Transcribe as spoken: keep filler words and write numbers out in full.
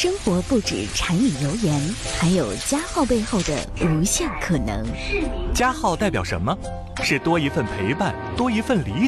生活不止柴米油盐，还有加号背后的无限可能。 加号代表什么？是多一份陪伴，多一份理